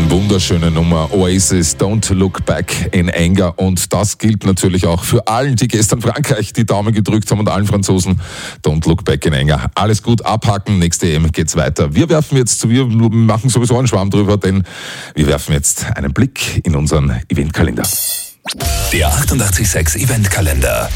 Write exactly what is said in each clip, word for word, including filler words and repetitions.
Wunderschöne Nummer, Oasis, Don't Look Back in Anger, und das gilt natürlich auch für allen, die gestern Frankreich die Daumen gedrückt haben, und allen Franzosen. Don't Look Back in Anger. Alles gut, abhaken, nächste E M geht's weiter. Wir werfen jetzt, wir machen sowieso einen Schwamm drüber, denn wir werfen jetzt einen Blick in unseren Eventkalender. Der achtundachtzig Komma sechs Eventkalender.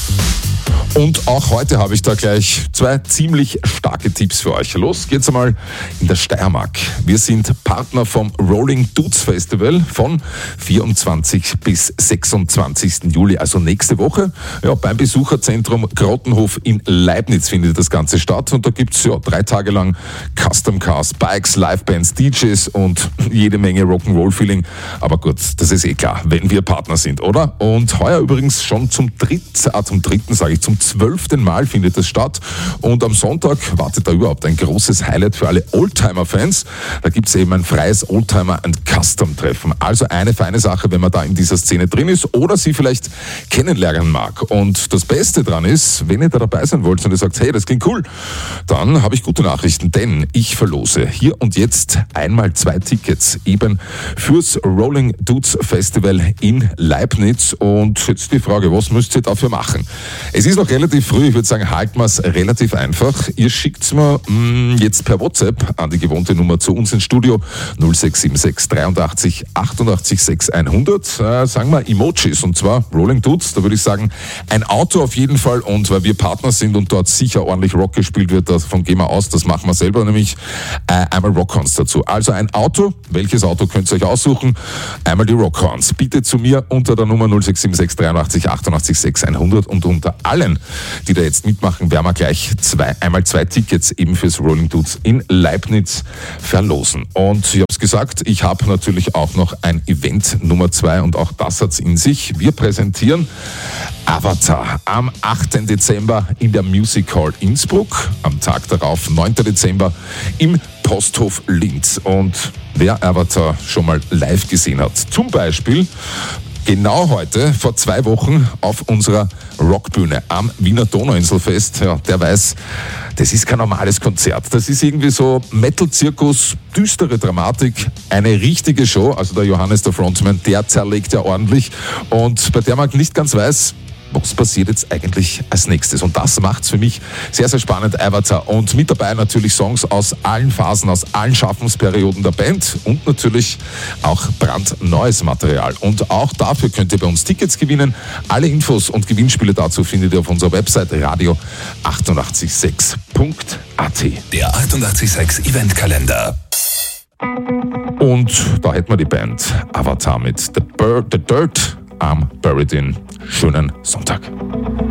Und auch heute habe ich da gleich zwei ziemlich starke Tipps für euch. Los geht's einmal in der Steiermark. Wir sind Partner vom Rolling Dudes Festival von vierundzwanzigsten bis sechsundzwanzigsten Juli, also nächste Woche. Ja, beim Besucherzentrum Grottenhof in Leibniz findet das Ganze statt. Und da gibt's ja drei Tage lang Custom Cars, Bikes, Livebands, D Js und jede Menge Rock'n'Roll-Feeling. Aber gut, das ist eh klar, wenn wir Partner sind, oder? Und heuer übrigens schon zum dritten, ah, zum dritten sage ich, zum zwölften Mal findet es statt, und am Sonntag wartet da überhaupt ein großes Highlight für alle Oldtimer-Fans. Da gibt es eben ein freies Oldtimer- and Custom-Treffen. Also eine feine Sache, wenn man da in dieser Szene drin ist oder sie vielleicht kennenlernen mag. Und das Beste dran ist, wenn ihr da dabei sein wollt und ihr sagt, hey, das klingt cool, dann habe ich gute Nachrichten, denn ich verlose hier und jetzt einmal zwei Tickets eben fürs Rolling Dudes Festival in Leibniz. Und jetzt die Frage, was müsst ihr dafür machen? Es ist noch relativ früh, ich würde sagen, halten wir es relativ einfach. Ihr schickt mir mh, jetzt per WhatsApp an die gewohnte Nummer zu uns ins Studio null sechs sieben sechs dreiundachtzig achtundachtzig sechs hundert. Äh, sagen wir Emojis, und zwar Rolling Dudes, da würde ich sagen, ein Auto auf jeden Fall, und weil wir Partner sind und dort sicher ordentlich Rock gespielt wird, davon gehen wir aus, das machen wir selber, nämlich äh, einmal Rockhorns dazu. Also ein Auto, welches Auto könnt ihr euch aussuchen? Einmal die Rockhorns. Bitte zu mir unter der Nummer null sechs sieben sechs dreiundachtzig achtundachtzig sechs hundert, und unter allen, die da jetzt mitmachen, werden wir gleich zwei, einmal zwei Tickets eben fürs Rolling Dudes in Leibniz verlosen. Und ich habe es gesagt, ich habe natürlich auch noch ein Event Nummer zwei, und auch das hat's in sich. Wir präsentieren Avatar am achten Dezember in der Music Hall Innsbruck, am Tag darauf, neunten Dezember, im Posthof Linz. Und wer Avatar schon mal live gesehen hat, zum Beispiel genau heute, vor zwei Wochen, auf unserer Rockbühne am Wiener Donauinselfest, ja, der weiß, das ist kein normales Konzert. Das ist irgendwie so Metal-Zirkus, düstere Dramatik, eine richtige Show. Also der Johannes, der Frontman, der zerlegt ja ordentlich. Und bei der man nicht ganz weiß, was passiert jetzt eigentlich als nächstes? Und das macht's für mich sehr, sehr spannend, Avatar. Und mit dabei natürlich Songs aus allen Phasen, aus allen Schaffensperioden der Band, und natürlich auch brandneues Material. Und auch dafür könnt ihr bei uns Tickets gewinnen. Alle Infos und Gewinnspiele dazu findet ihr auf unserer Website radio achtundachtzig sechs punkt a t. Der achtundachtzig Komma sechs Eventkalender. Und da hätten wir die Band Avatar mit The, Bird, The Dirt am Buried In. Schönen Sonntag.